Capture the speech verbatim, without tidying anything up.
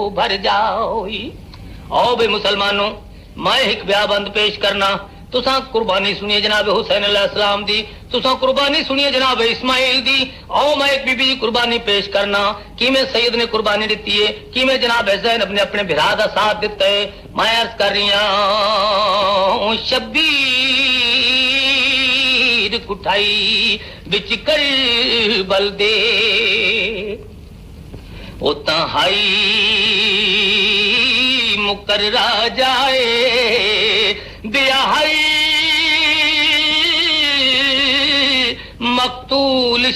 भर जाओ। आओ बे मुसलमानों, मैं एक ब्याबंद पेश करना। तुसा कुर्बानी सुनिए जनाब हुसैन अलैहिस्सलाम दी, तुसा कुर्बानी सुनिए जनाब इस्माइल दी। आओ मैं एक बीबी दी कुर्बानी पेश करना कि मैं सैयद ने कुर्बानी दी है, कि मैं जनाब ज़ैनब ने अपने बिरा दा साथ दिता है। मैं अर्ज कर रही हूं शब्बीर कुठाई बिच करबल दे ओ तहाई मुकर्रा जाए बियाहई मकतूल